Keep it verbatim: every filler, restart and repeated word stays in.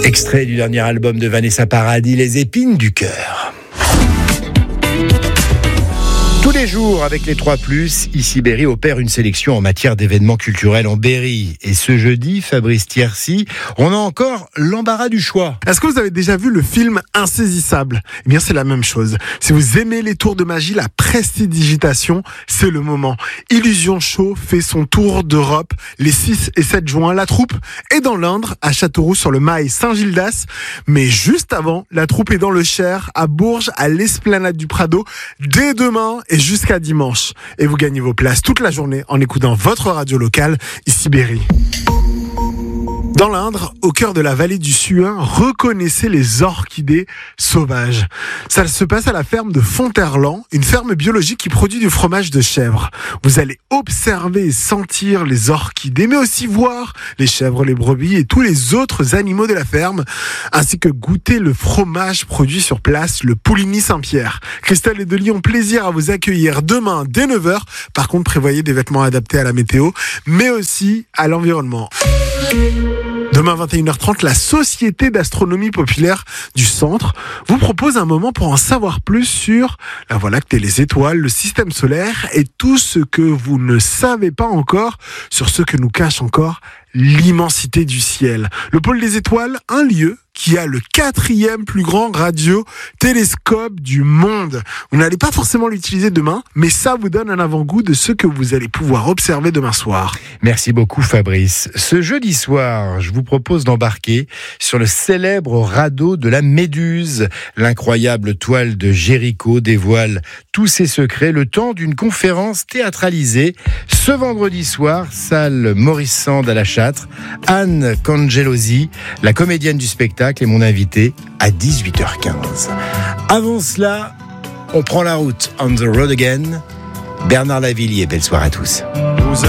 Extrait du dernier album de Vanessa Paradis, Les épines du cœur. Tous les jours, avec les trois plus, ici Berry opère une sélection en matière d'événements culturels en Berry. Et ce jeudi, Fabrice Thiercy, on a encore l'embarras du choix. Est-ce que vous avez déjà vu le film Insaisissable ? Eh bien, c'est la même chose. Si vous aimez les tours de magie, la prestidigitation, c'est le moment. Illusion Show fait son tour d'Europe les six et sept juin. La troupe est dans l'Indre, à Châteauroux sur le Mail Saint-Gildas. Mais juste avant, la troupe est dans le Cher, à Bourges, à l'Esplanade du Prado, dès demain et jusqu'à dimanche. Et vous gagnez vos places toute la journée en écoutant votre radio locale, ici Berry. Dans l'Indre, au cœur de la vallée du Suin, reconnaissez les orchidées sauvages. Ça se passe à la ferme de Fonterland, une ferme biologique qui produit du fromage de chèvre. Vous allez observer et sentir les orchidées, mais aussi voir les chèvres, les brebis et tous les autres animaux de la ferme, ainsi que goûter le fromage produit sur place, le Pouligny Saint-Pierre. Christelle et Delis ont plaisir à vous accueillir demain dès neuf heures. Par contre, prévoyez des vêtements adaptés à la météo, mais aussi à l'environnement. Demain vingt et une heures trente, la Société d'astronomie populaire du Centre vous propose un moment pour en savoir plus sur la Voie lactée, les étoiles, le système solaire et tout ce que vous ne savez pas encore sur ce que nous cache encore l'immensité du ciel. Le pôle des étoiles, un lieu qui a le quatrième plus grand radio-télescope du monde. Vous n'allez pas forcément l'utiliser demain, mais ça vous donne un avant-goût de ce que vous allez pouvoir observer demain soir. Merci beaucoup Fabrice. Ce jeudi soir, je vous propose d'embarquer sur le célèbre radeau de la Méduse. L'incroyable toile de Géricault dévoile tous ses secrets le temps d'une conférence théâtralisée. Ce vendredi soir, salle Maurice Sand à la Châtre. Anne Cangelosi, la comédienne du spectacle, est mon invité à dix-huit heures quinze. Avant cela, on prend la route. On the road again. Bernard Lavilliers, belle soirée à tous.